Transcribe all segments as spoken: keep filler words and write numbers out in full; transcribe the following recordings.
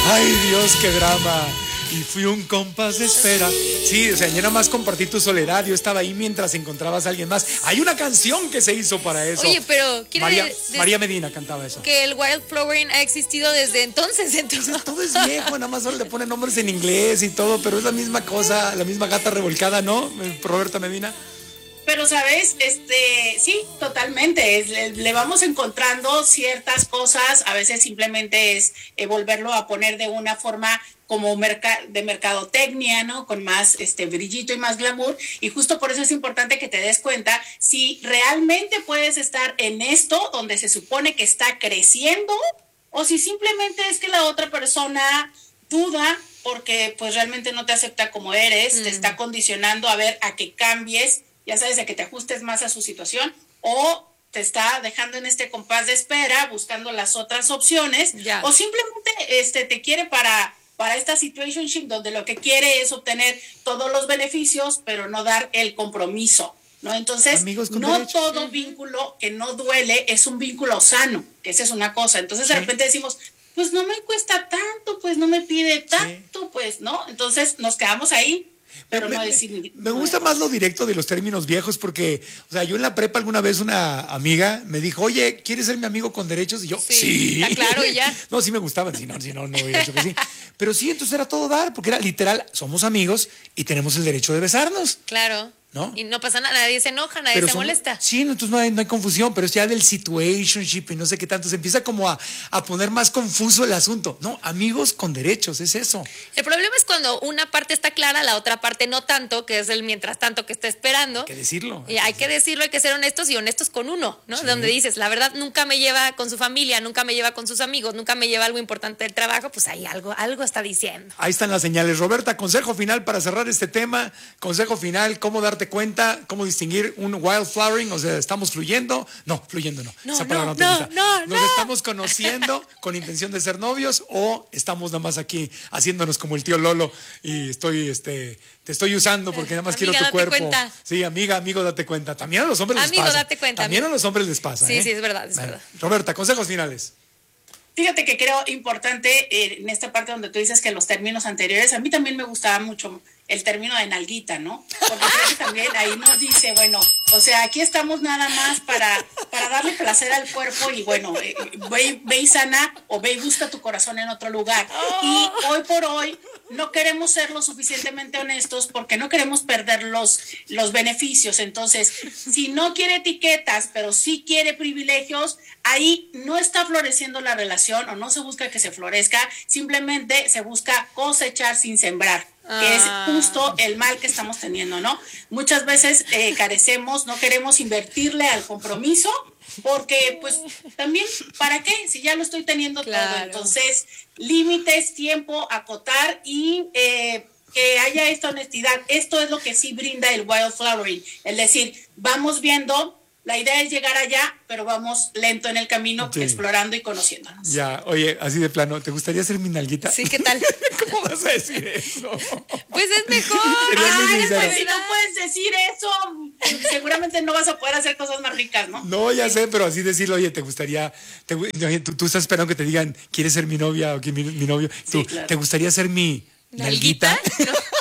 Ay, Dios, qué drama. Y fui un compás de espera. Sí, o sea, ya nada más compartir tu soledad. Yo estaba ahí mientras encontrabas a alguien más. Hay una canción que se hizo para eso. Oye, pero quiere María, decir María Medina cantaba eso. que el wildflowering ha existido desde entonces. entonces. Todo es viejo, nada más solo le ponen nombres en inglés y todo, pero es la misma cosa, la misma gata revolcada, ¿no? Roberta Medina. Pero, ¿sabes? Este, sí, totalmente. Es, le, le vamos encontrando ciertas cosas. A veces simplemente es eh, volverlo a poner de una forma como merca- de mercadotecnia, ¿no? Con más este brillito y más glamour. Y justo por eso es importante que te des cuenta si realmente puedes estar en esto donde se supone que está creciendo o si simplemente es que la otra persona duda porque pues realmente no te acepta como eres, mm. te está condicionando a ver a que cambies, ya sabes, a que te ajustes más a su situación, o te está dejando en este compás de espera, buscando las otras opciones, ya. O simplemente este, te quiere para, para esta situationship donde lo que quiere es obtener todos los beneficios, pero no dar el compromiso, ¿no? Entonces, no derecho. Todo uh-huh. vínculo que no duele es un vínculo sano, que esa es una cosa. Entonces, de sí. repente decimos, pues no me cuesta tanto, pues no me pide tanto, sí. pues, ¿no? Entonces, nos quedamos ahí. Pero me, no me, decir, me gusta más lo directo de los términos viejos porque, o sea, yo en la prepa alguna vez una amiga me dijo, oye, ¿quieres ser mi amigo con derechos? Y yo, sí. sí. Ah, claro, y ya. No, sí me gustaban, si no, si no, no hubiera hecho que sí. Pero sí, entonces era todo dar, porque era literal, somos amigos y tenemos el derecho de besarnos. Claro. ¿No? Y no pasa nada, nadie se enoja, nadie pero se son, molesta. Sí, entonces no hay, no hay confusión, pero es ya del situationship y no sé qué tanto. Se empieza como a, a poner más confuso el asunto. No, amigos con derechos, es eso. El problema es cuando una parte está clara, la otra parte no tanto, que es el mientras tanto que está esperando. Hay que decirlo. Y hay que decirlo, hay que ser honestos y honestos con uno, ¿no? Sí. Donde dices, la verdad nunca me lleva con su familia, nunca me lleva con sus amigos, nunca me lleva algo importante del trabajo, pues ahí algo, algo está diciendo. Ahí están las señales. Roberta, consejo final para cerrar este tema. Consejo final, cómo darte cuenta, cómo distinguir un wildflowering, o sea, estamos fluyendo, no, fluyendo no, no esa palabra no, no, no, no, nos no. estamos conociendo con intención de ser novios o estamos nada más aquí haciéndonos como el tío Lolo y estoy, este, te estoy usando porque nada más amiga, quiero tu cuerpo. Cuenta. Sí, amiga, amigo, date cuenta. También a los hombres amigo, les pasa. Date cuenta, También amigo. a los hombres les pasa. Sí, ¿eh? sí, es verdad, es bueno, verdad. Roberta, consejos finales. Fíjate que creo importante eh, en esta parte donde tú dices que los términos anteriores, a mí también me gustaba mucho el término de nalguita, ¿no? Porque creo que también ahí nos dice, bueno, o sea, aquí estamos nada más para, para darle placer al cuerpo y bueno, eh, ve, ve y sana o ve y busca tu corazón en otro lugar. Y hoy por hoy no queremos ser lo suficientemente honestos porque no queremos perder los, los beneficios. Entonces, si no quiere etiquetas, pero sí quiere privilegios, ahí no está floreciendo la relación o no se busca que se florezca, simplemente se busca cosechar sin sembrar, que es justo el mal que estamos teniendo, ¿no? Muchas veces eh, carecemos, no queremos invertirle al compromiso, porque pues también, ¿para qué? Si ya lo estoy teniendo claro. todo. Entonces, límites, tiempo, acotar y eh, que haya esta honestidad. Esto es lo que sí brinda el wildflowering, es decir, vamos viendo. La idea es llegar allá, pero vamos lento en el camino, sí. explorando y conociéndonos. Ya, oye, así de plano, ¿te gustaría ser mi nalguita? Sí, ¿qué tal? ¿Cómo vas a decir eso? Pues es mejor. Ay, pues si no puedes decir eso, seguramente no vas a poder hacer cosas más ricas, ¿no? No, ya sé, pero así decirlo, oye, ¿te gustaría? Te, oye, tú, tú estás esperando que te digan, ¿quieres ser mi novia o que mi, mi novio? Tú, sí, claro. ¿Te gustaría ser mi nalguita? ¿Nalguita? No.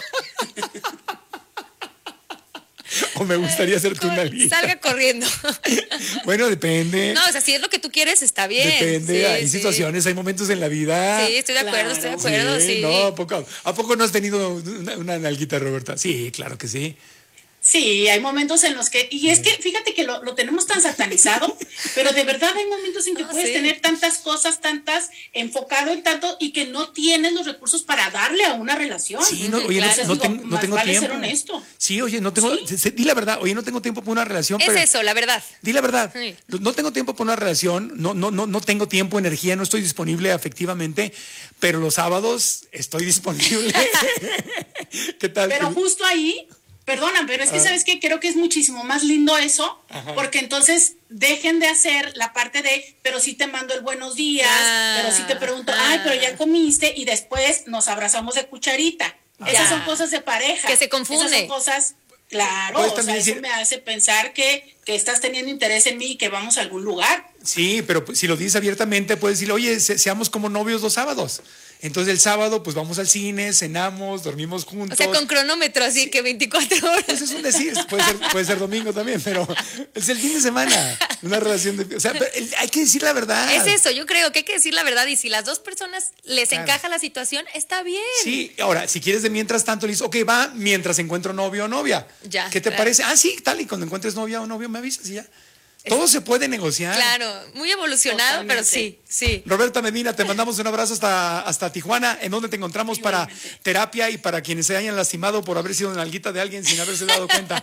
O me gustaría ser tu nalguita. Salga corriendo. Bueno, depende. No, o sea, si es lo que tú quieres, está bien. Depende, sí, hay sí. situaciones, hay momentos en la vida. Sí, estoy de acuerdo, claro. estoy de acuerdo, sí. sí. No, ¿a poco, ¿a poco no has tenido una, una nalguita, Roberta? Sí, claro que sí. Sí, hay momentos en los que, y es que fíjate que lo, lo tenemos tan satanizado, pero de verdad hay momentos en que no, puedes sí. tener tantas cosas, tantas, enfocado en tanto, y que no tienes los recursos para darle a una relación. Sí, no, oye, claro. no, no, digo, ten, no tengo vale tiempo. Ser honesto. Sí, oye, no tengo, ¿Sí? di la verdad, oye, no tengo tiempo para una relación. Es pero, eso, la verdad. Di la verdad, sí. no tengo tiempo para una relación, no, no, no, no tengo tiempo, energía, no estoy disponible afectivamente, pero los sábados estoy disponible. ¿Qué tal? Pero justo ahí... Perdona, pero es que, ah. ¿sabes qué? Creo que es muchísimo más lindo eso, Ajá. porque entonces dejen de hacer la parte de, pero sí te mando el buenos días, ah. pero sí te pregunto, ah. ay, pero ya comiste, y después nos abrazamos de cucharita. Ah. Esas son cosas de pareja. Que se confunde. Esas son cosas, claro, o sea, decir... eso me hace pensar que, que estás teniendo interés en mí y que vamos a algún lugar. Sí, pero si lo dices abiertamente, puedes decirle, oye, se- seamos como novios los sábados. Entonces el sábado, pues vamos al cine, cenamos, dormimos O juntos. sea, con cronómetro, así que veinticuatro horas. Pues es un decir, puede ser, puede ser domingo también, pero es el fin de semana. Una relación de. O sea, pero el- hay que decir la verdad. Es eso, yo creo que hay que decir la verdad y si las dos personas les Claro. encaja la situación, está bien. Sí, ahora, si quieres de mientras tanto, le dices, ok, va, mientras encuentro novio o novia. Ya, ¿Qué te claro. parece? Ah, sí, tal, y cuando encuentres novia o novio me avisas y ya. Todo se puede negociar. Claro, muy evolucionado, pero sí, sí. Roberta Medina, te mandamos un abrazo hasta, hasta Tijuana, en donde te encontramos para Igualmente. terapia y para quienes se hayan lastimado por haber sido nalguita de alguien sin haberse dado cuenta.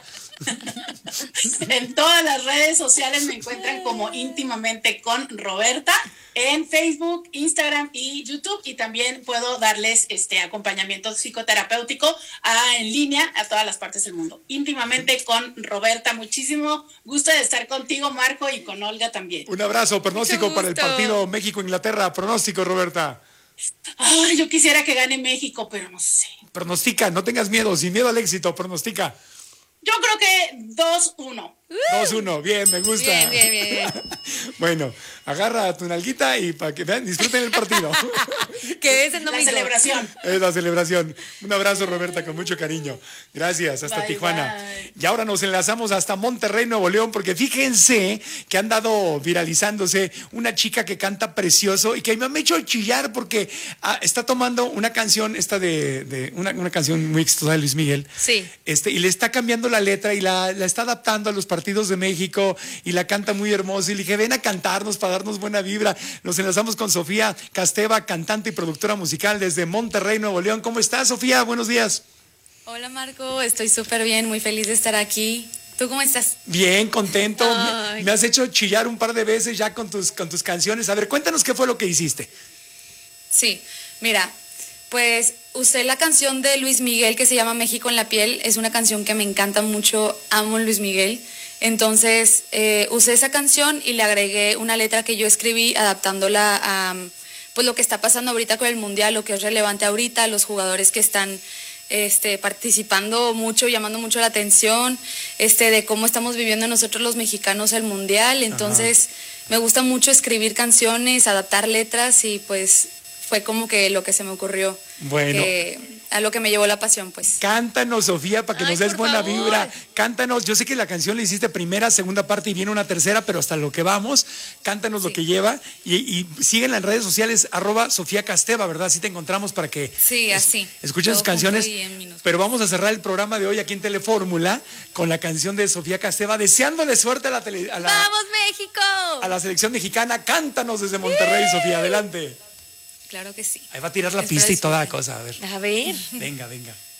En todas las redes sociales me encuentran como íntimamente con Roberta, en Facebook, Instagram y YouTube, y también puedo darles este acompañamiento psicoterapéutico a, en línea a todas las partes del mundo. Íntimamente con Roberta, muchísimo gusto de estar contigo, Marco, y con Olga también. Un abrazo, pronóstico Mucho para el gusto. partido México-Inglaterra. Pronóstico, Roberta. Ay, yo quisiera que gane México, pero no sé. Pronostica, no tengas miedo, sin miedo al éxito, pronostica. Yo creo que dos uno. dos uno, bien, me gusta. Bien, bien, bien. Bueno, agarra tu nalguita y para que vean, disfruten el partido. Que es el La domingo. celebración. Es la celebración. Un abrazo, Roberta, con mucho cariño. Gracias, hasta Bye, Tijuana. bye. Y ahora nos enlazamos hasta Monterrey, Nuevo León, porque fíjense que han dado viralizándose una chica que canta precioso y que me ha hecho chillar porque ah, está tomando una canción, esta de, de una, una canción muy exitosa de Luis Miguel. Sí. Este, y le está cambiando la letra y la, la está adaptando a los partidos de México y la canta muy hermoso. Y le dije, ven a cantarnos para darnos buena vibra. Nos enlazamos con Sofía Casteva, cantante y productora musical desde Monterrey, Nuevo León. ¿Cómo estás, Sofía? Buenos días. Hola Marco, estoy súper bien, muy feliz de estar aquí. ¿Tú cómo estás? Bien, contento. Me, Ay. me has hecho chillar un par de veces ya con tus, con tus canciones. A ver, cuéntanos qué fue lo que hiciste. Sí, mira, pues usé la canción de Luis Miguel que se llama México en la piel. Es una canción que me encanta mucho, amo Luis Miguel. Entonces eh, usé esa canción y le agregué una letra que yo escribí adaptándola a pues lo que está pasando ahorita con el Mundial, lo que es relevante ahorita, los jugadores que están este, participando mucho, llamando mucho la atención, este, de cómo estamos viviendo nosotros los mexicanos el Mundial. Entonces me gusta mucho escribir canciones, adaptar letras y pues fue como que lo que se me ocurrió. Bueno. Que, a lo que me llevó la pasión, pues. Cántanos, Sofía, para que Ay, nos des por buena favor. vibra. Cántanos. Yo sé que la canción la hiciste primera, segunda parte y viene una tercera, pero hasta lo que vamos, cántanos lo Sí. que lleva. Y, y síguenla en redes sociales, arroba Sofía Casteva, ¿verdad? Así te encontramos para que Sí, es- así. escuchen sus Todo canciones. junto y en minúsculas. Pero vamos a cerrar el programa de hoy aquí en Telefórmula con la canción de Sofía Casteva, deseándole suerte a la, tele- a la, ¡Vamos, México! a la selección mexicana. Cántanos desde Monterrey, Sofía, adelante. Claro que sí. Ahí va a tirar la Espero pista y toda la disfruten. cosa, a ver. A ver. Venga, venga.